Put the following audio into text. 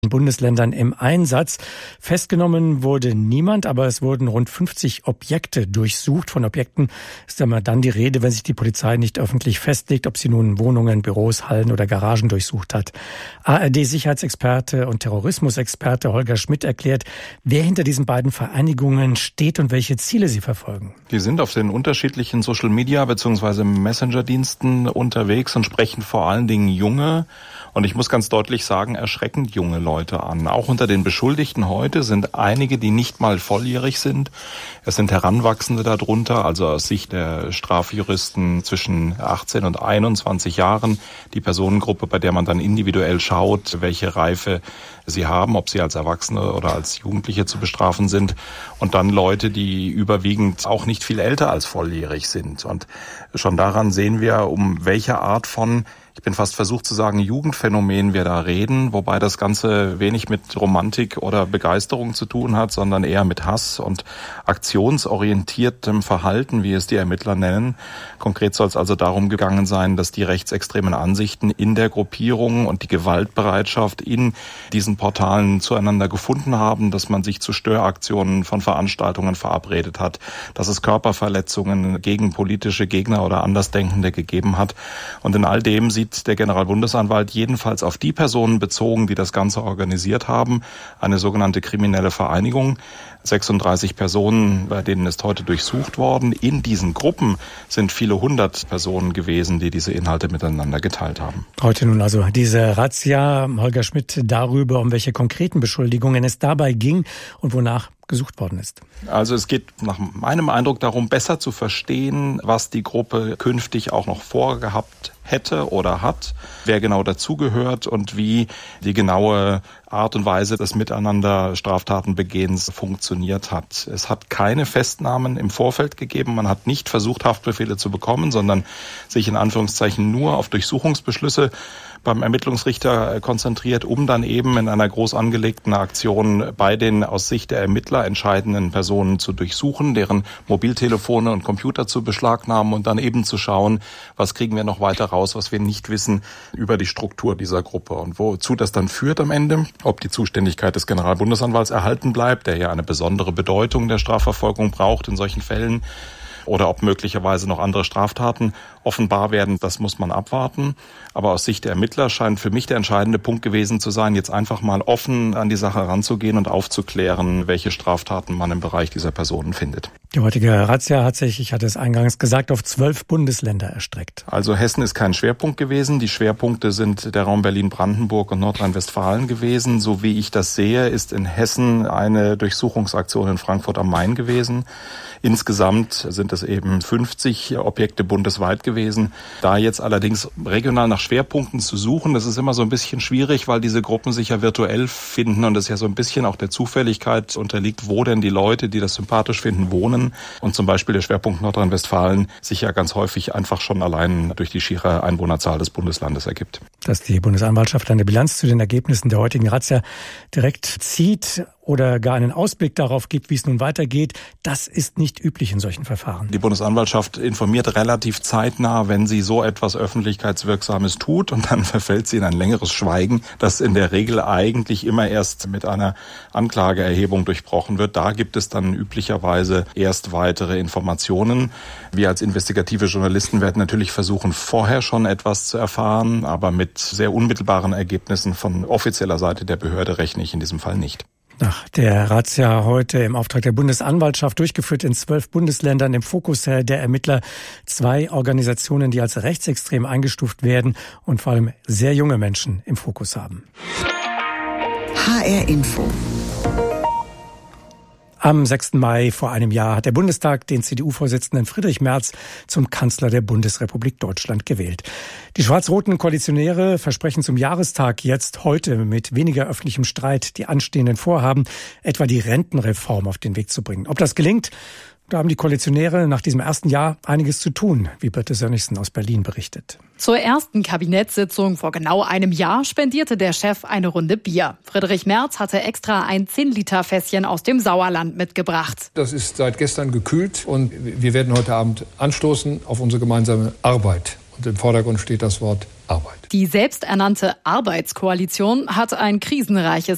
Bundesländern im Einsatz. Festgenommen wurde niemand, aber es wurden rund 50 Objekte durchsucht. Von Objekten ist immer dann die Rede, wenn sich die Polizei nicht öffentlich festlegt, ob sie nun Wohnungen, Büros, Hallen oder Garagen durchsucht hat. ARD-Sicherheitsexperte und Terrorismusexperte Holger Schmidt erklärt, wer hinter diesen beiden Vereinigungen steht und welche Ziele sie verfolgen. Die sind auf den unterschiedlichen Social-Media- bzw. Messenger-Diensten unterwegs und sprechen vor allen Dingen junge und ich muss ganz deutlich sagen, erschreckend junge Leute an. Auch unter den Beschuldigten heute sind einige, die nicht mal volljährig sind. Es sind Heranwachsende darunter, also aus Sicht der Strafjuristen zwischen 18 und 21 Jahren. Die Personengruppe, bei der man dann individuell schaut, welche Reife sie haben, ob sie als Erwachsene oder als Jugendliche zu bestrafen sind. Und dann Leute, die überwiegend auch nicht viel älter als volljährig sind. Und schon daran sehen wir, um welche Art von, ich bin fast versucht zu sagen, Jugendphänomen wir da reden, wobei das Ganze wenig mit Romantik oder Begeisterung zu tun hat, sondern eher mit Hass und aktionsorientiertem Verhalten, wie es die Ermittler nennen. Konkret soll es also darum gegangen sein, dass die rechtsextremen Ansichten in der Gruppierung und die Gewaltbereitschaft in diesen Portalen zueinander gefunden haben, dass man sich zu Störaktionen von Veranstaltungen verabredet hat, dass es Körperverletzungen gegen politische Gegner oder Andersdenkende gegeben hat. Und in all dem sieht der Generalbundesanwalt jedenfalls auf die Personen bezogen, die das Ganze organisiert haben, eine sogenannte kriminelle Vereinigung. 36 Personen, bei denen ist heute durchsucht worden. In diesen Gruppen sind viele hundert Personen gewesen, die diese Inhalte miteinander geteilt haben. Heute nun also diese Razzia. Holger Schmidt darüber, um welche konkreten Beschuldigungen es dabei ging und wonach gesucht worden ist. Also es geht nach meinem Eindruck darum, besser zu verstehen, was die Gruppe künftig auch noch vorgehabt hätte oder hat, wer genau dazugehört und wie die genaue Art und Weise des Miteinander Straftatenbegehens funktioniert hat. Es hat keine Festnahmen im Vorfeld gegeben. Man hat nicht versucht, Haftbefehle zu bekommen, sondern sich in Anführungszeichen nur auf Durchsuchungsbeschlüsse beim Ermittlungsrichter konzentriert, um dann eben in einer groß angelegten Aktion bei den aus Sicht der Ermittler entscheidenden Personen zu durchsuchen, deren Mobiltelefone und Computer zu beschlagnahmen und dann eben zu schauen, was kriegen wir noch weiter raus, was wir nicht wissen über die Struktur dieser Gruppe und wozu das dann führt am Ende, ob die Zuständigkeit des Generalbundesanwalts erhalten bleibt, der ja eine besondere Bedeutung der Strafverfolgung braucht in solchen Fällen, oder ob möglicherweise noch andere Straftaten offenbar werden, das muss man abwarten. Aber aus Sicht der Ermittler scheint für mich der entscheidende Punkt gewesen zu sein, jetzt einfach mal offen an die Sache heranzugehen und aufzuklären, welche Straftaten man im Bereich dieser Personen findet. Die heutige Razzia hat sich, ich hatte es eingangs gesagt, auf 12 Bundesländer erstreckt. Also Hessen ist kein Schwerpunkt gewesen. Die Schwerpunkte sind der Raum Berlin-Brandenburg und Nordrhein-Westfalen gewesen. So wie ich das sehe, ist in Hessen eine Durchsuchungsaktion in Frankfurt am Main gewesen. Insgesamt sind es eben 50 Objekte bundesweit gewesen. Da jetzt allerdings regional nach Schwerpunkten zu suchen, das ist immer so ein bisschen schwierig, weil diese Gruppen sich ja virtuell finden und es ja so ein bisschen auch der Zufälligkeit unterliegt, wo denn die Leute, die das sympathisch finden, wohnen. Und zum Beispiel der Schwerpunkt Nordrhein-Westfalen sich ja ganz häufig einfach schon allein durch die schiere Einwohnerzahl des Bundeslandes ergibt. Dass die Bundesanwaltschaft eine Bilanz zu den Ergebnissen der heutigen Razzia direkt zieht oder gar einen Ausblick darauf gibt, wie es nun weitergeht, das ist nicht üblich in solchen Verfahren. Die Bundesanwaltschaft informiert relativ zeitnah, wenn sie so etwas Öffentlichkeitswirksames tut und dann verfällt sie in ein längeres Schweigen, das in der Regel eigentlich immer erst mit einer Anklageerhebung durchbrochen wird. Da gibt es dann üblicherweise erst weitere Informationen. Wir als investigative Journalisten werden natürlich versuchen, vorher schon etwas zu erfahren, aber mit sehr unmittelbaren Ergebnissen von offizieller Seite der Behörde rechne ich in diesem Fall nicht. Nach der Razzia heute im Auftrag der Bundesanwaltschaft durchgeführt in 12 Bundesländern im Fokus der Ermittler 2 Organisationen, die als rechtsextrem eingestuft werden und vor allem sehr junge Menschen im Fokus haben. HR Info. Am 6. Mai vor einem Jahr hat der Bundestag den CDU-Vorsitzenden Friedrich Merz zum Kanzler der Bundesrepublik Deutschland gewählt. Die schwarz-roten Koalitionäre versprechen zum Jahrestag jetzt heute mit weniger öffentlichem Streit die anstehenden Vorhaben, etwa die Rentenreform auf den Weg zu bringen. Ob das gelingt? Da haben die Koalitionäre nach diesem ersten Jahr einiges zu tun, wie Birte Sönnigsen aus Berlin berichtet. Zur ersten Kabinettssitzung vor genau einem Jahr spendierte der Chef eine Runde Bier. Friedrich Merz hatte extra ein 10-Liter-Fässchen aus dem Sauerland mitgebracht. Das ist seit gestern gekühlt und wir werden heute Abend anstoßen auf unsere gemeinsame Arbeit. Und im Vordergrund steht das Wort Arbeit. Die selbsternannte Arbeitskoalition hat ein krisenreiches